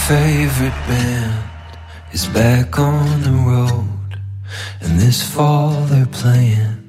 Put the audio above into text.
favorite band is back on the road, and this fall they're playing